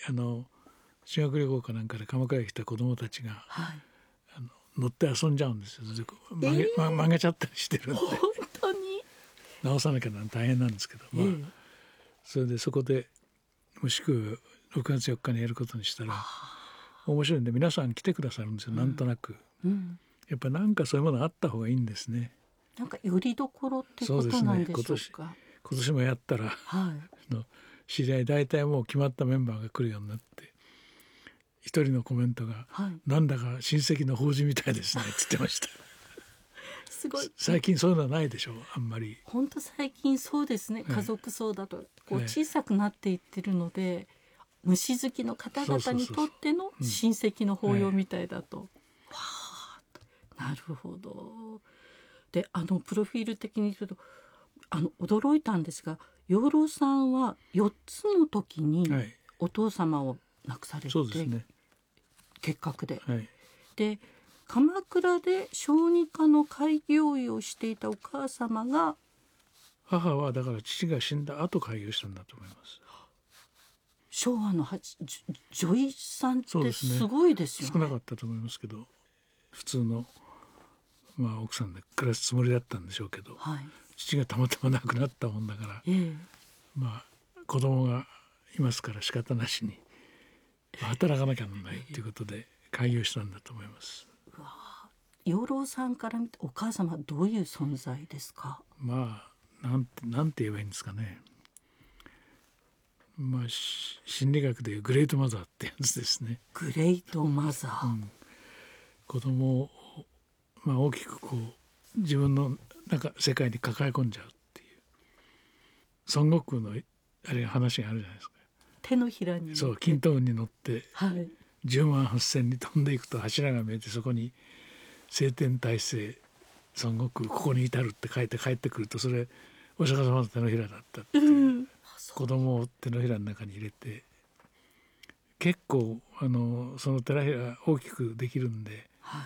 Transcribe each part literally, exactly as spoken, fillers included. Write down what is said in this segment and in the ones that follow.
あの修学旅行かなんかで鎌倉へ来た子どもたちが、 はい、 あの乗って遊んじゃうんですよ。で曲げ、えーま、曲げちゃったりしてるんで本当に直さなきゃ大変なんですけど、まあえー、それでそこで虫食うろくがつよっかにやることにしたら面白いんで皆さん来てくださるんですよ、うん、なんとなく、うん、やっぱなんかそういうものあった方がいいんですね。 なんかよりどころってことなんでしょうか。そうですね、 今年、今年もやったら、はい、の知り合い大体もう決まったメンバーが来るようになって一人のコメントが、はい、なんだか親戚の法事みたいですねって言ってましたすごい。 最近そういうのはないでしょう、あんまり。 本当最近そうですね、家族葬だとこう小さくなっていってるので、虫好きの方々にとっての親戚の法要みたいだと。わあ、なるほど。で、あのプロフィール的に言うとあの驚いたんですが、養老さんはよっつの時にお父様を亡くされて、 そうですね、 結核で、 はい、 で鎌倉で小児科の開業医をしていたお母様が、 母はだから父が死んだ後開業したんだと思います。 昭和の女医さんってすごいですよね。 少なかったと思いますけど、普通の、まあ、奥さんで暮らすつもりだったんでしょうけど、はい、父がたまたま亡くなったもんだから、えー、まあ子供がいますから仕方なしに働かなきゃならないということで開業したんだと思います。 うわ、養老さんから見てお母様はどういう存在ですか。 まあなんて、なんて言えばいいんですかね。まあ、心理学でいうグレートマザーってやつですね。 グレートマザー、うん、 子供を、まあ、大きくこう自分のなんか世界に抱え込んじゃうっていう孫悟空のあれ話があるじゃないですか。 手のひらにそう均等運に乗って、 はい、 じゅうまんはっせんに飛んでいくと柱が見えて、そこに聖天体制孫悟空ここに至るって書いて帰ってくると、それお釈迦様の手のひらだったっていう、うん、子供を手のひらの中に入れて、結構あのその手のひら大きくできるんで、はい、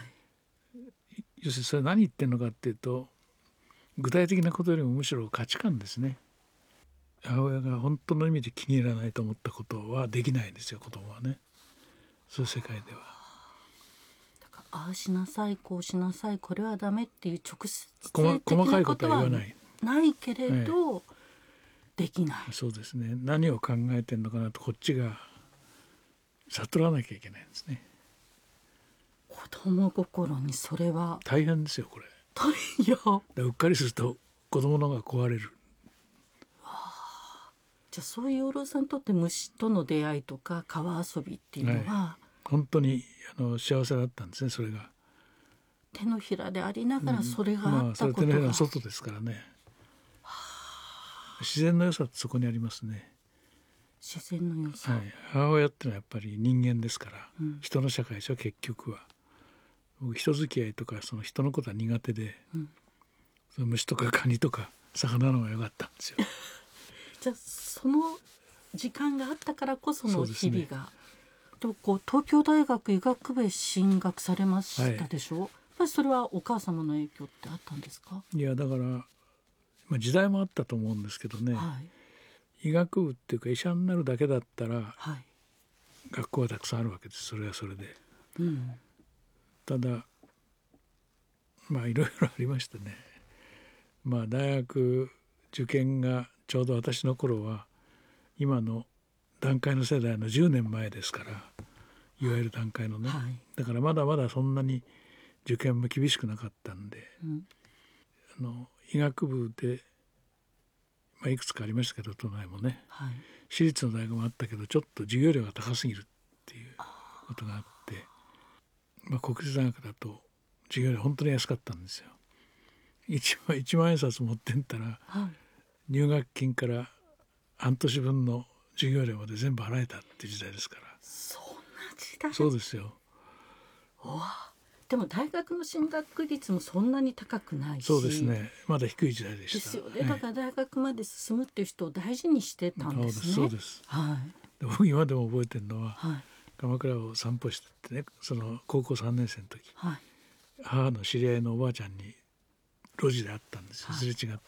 要するにそれ何言ってんのかっていうと、具体的なことよりもむしろ価値観ですね。母親が本当の意味で気に入らないと思ったことはできないんですよ、子供はね。そういう世界ではだから、ああしなさいこうしなさいこれはダメっていう直接的細かないことはことは言わないないけれど、 ええ、 できない。 そうですね。何を考えてんのかなとこっちが悟らなきゃいけないんですね。 子供心にそれは大変ですよこれ。 いやうっかりすると子供の方が壊れる。 じゃあそういう養老さんにとって虫との出会いとか川遊びっていうのは、はい、 本当にあの幸せだったんですね。それが手のひらでありながらそれがあったことが、うん、まあ、それ手のひらの外ですからね。自然の良さってそこにありますね。 自然の良さ、 はい、母親ってのはやっぱり人間ですから、うん、人の社会でしょ結局は。僕人付き合いとかその人のことは苦手で、うん、その虫とかカニとか魚の方が良かったんですよじゃあその時間があったからこその日々が、でもこう東京大学医学部へ進学されましたでしょ、はい、やっぱりそれはお母様の影響ってあったんですか。 いやだから、まあ、時代もあったと思うんですけどね、はい、医学部っていうか医者になるだけだったら、はい、学校はたくさんあるわけです。それはそれで、うん、ただまあいろいろありましてね、まあ大学受験がちょうど私の頃は今の団塊の世代のじゅうねんまえですから、いわゆる団塊のね、はい、だからまだまだそんなに受験も厳しくなかったんで、うん、あの医学部で、まあ、いくつかありましたけど都内もね、はい、私立の大学もあったけどちょっと授業料が高すぎるっていうことがあって、まあ、国立大学だと授業料本当に安かったんですよ。一万、一万円札持ってんたら、はい、入学金から半年分の授業料まで全部払えたっていう時代ですから。 そんな時代。 そうですよ。 おでも大学の進学率もそんなに高くないし。 そうですね、まだ低い時代でした。 ですよね、はい、だから大学まで進むっていう人を大事にしてたんですね。 そうです、はい、で僕今でも覚えてるのは、はい、鎌倉を散歩しててね、その高校さんねん生の時、はい、母の知り合いのおばあちゃんに路地で会ったんですよ、はい、すれ違って、